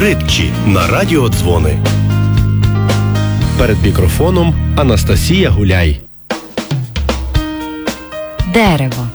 Притчі на радіодзвони. Перед мікрофоном Анастасія Гуляй. Дерево.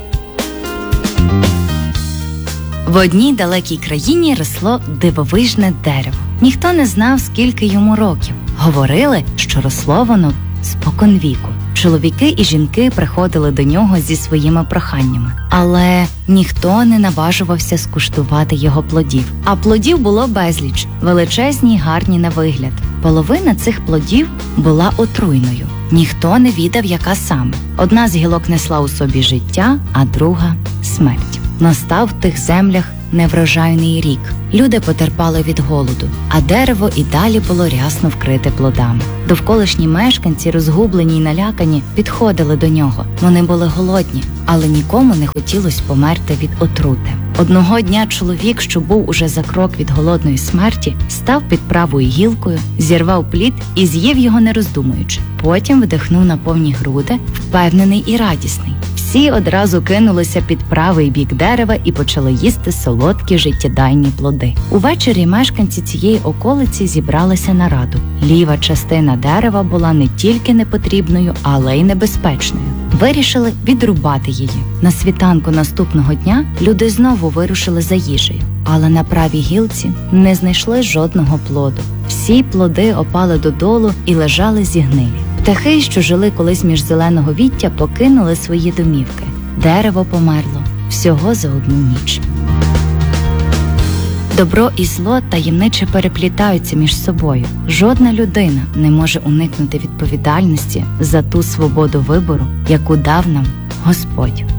В одній далекій країні росло дивовижне дерево. Ніхто не знав, скільки йому років. Говорили, що росло воно споконвіку. Чоловіки і жінки приходили до нього зі своїми проханнями. Але ніхто не наважувався скуштувати його плодів. А плодів було безліч, величезні й гарні на вигляд. Половина цих плодів була отруйною. Ніхто не відав, яка саме. Одна з гілок несла у собі життя, а друга – смерть. Настав в тих землях неврожайний рік. Люди потерпали від голоду, а дерево і далі було рясно вкрите плодами. Довколишні мешканці, розгублені й налякані, підходили до нього. Вони були голодні, але нікому не хотілося померти від отрути. Одного дня чоловік, що був уже за крок від голодної смерті, став під правою гілкою, зірвав плід і з'їв його не роздумуючи. Потім вдихнув на повні груди, впевнений і радісний. Всі одразу кинулися під правий бік дерева і почали їсти солодкі життєдайні плоди. Увечері мешканці цієї околиці зібралися на раду. Ліва частина дерева була не тільки непотрібною, але й небезпечною. Вирішили відрубати її. На світанку наступного дня люди знову вирушили за їжею. Але на правій гілці не знайшли жодного плоду. Всі плоди опали додолу і лежали зігнилі. Птахи, що жили колись між зеленого віття, покинули свої домівки. Дерево померло всього за одну ніч. Добро і зло таємниче переплітаються між собою. Жодна людина не може уникнути відповідальності за ту свободу вибору, яку дав нам Господь.